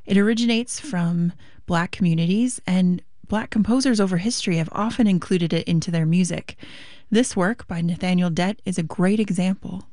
It originates from Black communities, and Black composers over history have often included it into their music. This work by Nathaniel Dett is a great example.